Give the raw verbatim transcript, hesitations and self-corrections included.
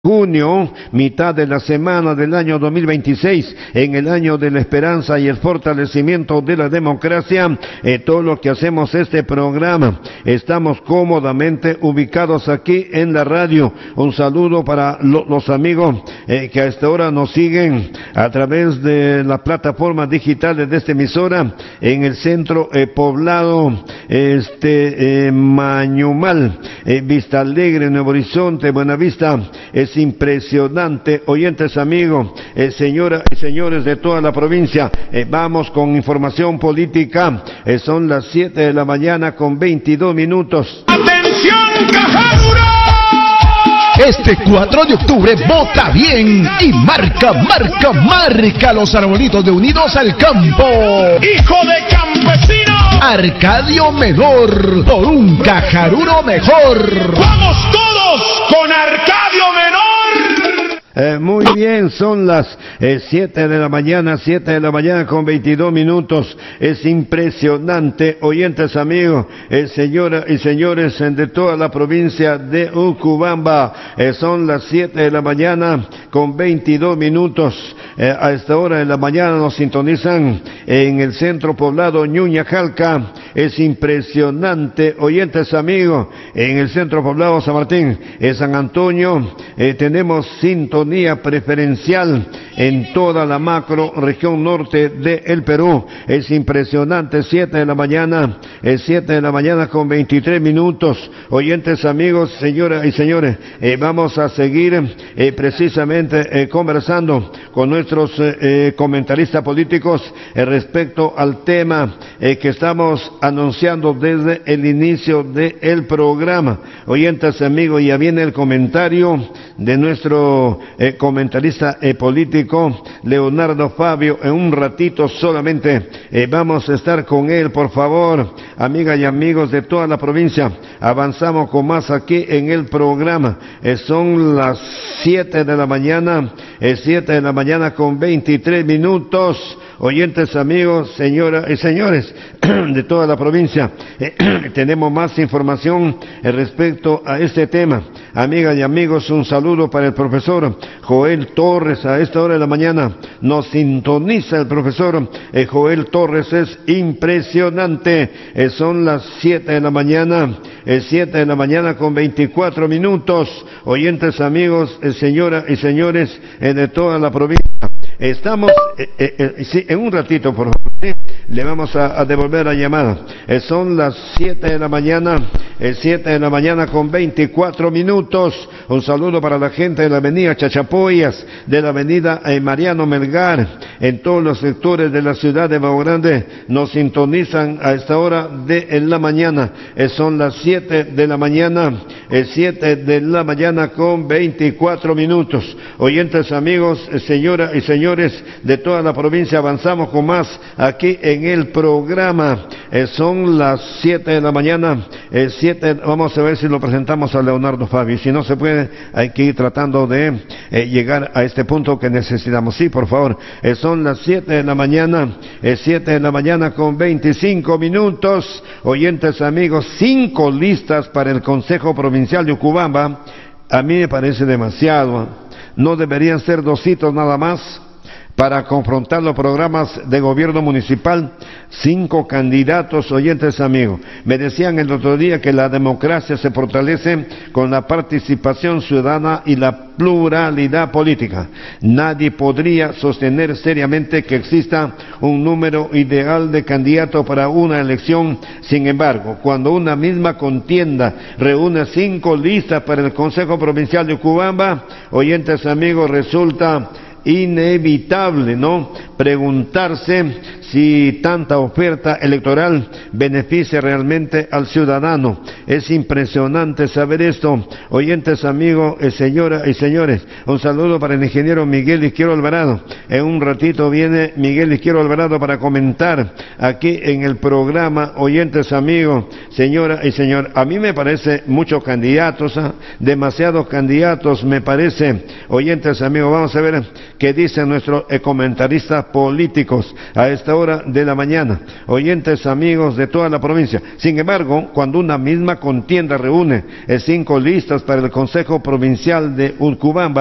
junio, mitad de la semana del año dos mil veintiséis, en el año de la esperanza y el fortalecimiento de la democracia. Eh, todo lo que hacemos este programa, estamos cómodamente ubicados aquí en la radio. Un saludo para lo, los amigos eh, que a esta hora nos siguen a través de las plataformas digitales de esta emisora en el centro eh, poblado, este eh, Mañumal, eh, Vista Alegre, Nuevo Horizonte, Buenavista. Es impresionante, oyentes amigos, eh, señoras y señores de toda la provincia. Eh, vamos con información política. Eh, son las siete de la mañana con veintidós minutos. ¡Atención, Cajadura! Este cuatro de octubre vota bien y marca, marca, marca los arbolitos de Unidos al Campo. ¡Hijo de campesino! Arcadio Menor, por un Cajaruro mejor. ¡Vamos todos con Arcadio Menor! Eh, muy bien, son las eh, siete de la mañana, siete de la mañana con veintidós minutos. Es impresionante, oyentes amigos, eh, señoras y señores eh, de toda la provincia de Ucubamba. Eh, son las siete de la mañana con veintidós minutos. Eh, a esta hora de la mañana nos sintonizan en el centro poblado Ñuñajalca. Es impresionante, oyentes amigos, en el centro poblado San Martín, en San Antonio, eh, tenemos sintonía preferencial en toda la macro región norte del Perú. Es impresionante, siete de la mañana, es siete de la mañana con veintitrés minutos. Oyentes amigos, señoras y señores, eh, vamos a seguir eh, precisamente eh, conversando con nuestros eh, eh, comentaristas políticos eh, respecto al tema eh, que estamos anunciando desde el inicio del programa. Oyentes amigos, ya viene el comentario de nuestro eh, comentarista eh, político Leonardo Fabio. En un ratito solamente eh, vamos a estar con él. Por favor, amigas y amigos de toda la provincia, avanzamos con más aquí en el programa. Eh, son las siete de la mañana, eh, siete de la mañana con veintitrés minutos. Oyentes amigos, señoras y señores de toda la provincia, eh, tenemos más información eh, respecto a este tema. Amigas y amigos, un saludo para el profesor Joel Torres. A esta hora de la mañana nos sintoniza el profesor eh, Joel Torres. Es impresionante. Eh, son las siete de la mañana, eh, siete de la mañana con veinticuatro minutos. Oyentes amigos, eh, señoras y señores eh, de toda la provincia. Estamos, eh, eh, eh, sí, en un ratito, por favor, ¿sí? Le vamos a, a devolver la llamada. Eh, son las siete de la mañana, eh, siete de la mañana con veinticuatro minutos. Un saludo para la gente de la avenida Chachapoyas, de la avenida eh, Mariano Melgar, en todos los sectores de la ciudad de Bajo Grande. Nos sintonizan a esta hora de la mañana. Eh, son las siete de la mañana, eh, siete de la mañana con veinticuatro minutos. Oyentes amigos, eh, señoras y señores de toda la provincia, avanzamos con más aquí en el programa. Eh, son las siete de la mañana, eh, siete, vamos a ver si lo presentamos a Leonardo Fabio. Si no se puede, hay que ir tratando de eh, llegar a este punto que necesitamos. Sí, por favor. Eh, son las siete de la mañana, eh, siete de la mañana con veinticinco minutos. Oyentes amigos, cinco listas para el Consejo Provincial de Ucubamba. A mí me parece demasiado. No deberían ser dos hitos nada más para confrontar los programas de gobierno municipal. Cinco candidatos, oyentes amigos. Me decían el otro día que la democracia se fortalece con la participación ciudadana y la pluralidad política. Nadie podría sostener seriamente que exista un número ideal de candidatos para una elección. Sin embargo, cuando una misma contienda reúne cinco listas para el Consejo Provincial de Ucubamba, oyentes amigos, resulta inevitable, ¿no?, preguntarse si tanta oferta electoral beneficia realmente al ciudadano. Es impresionante saber esto. Oyentes amigos, eh, señoras y señores, un saludo para el ingeniero Miguel Izquierdo Alvarado. En un ratito viene Miguel Izquierdo Alvarado para comentar aquí en el programa. Oyentes amigos, señoras y señores, a mí me parece muchos candidatos, ¿eh? demasiados candidatos me parece. Oyentes amigos, vamos a ver qué dicen nuestros eh, comentaristas políticos a esta hora. hora de la mañana. Oyentes amigos de toda la provincia. Sin embargo, cuando una misma contienda reúne eh, cinco listas para el Consejo Provincial de Urcubamba,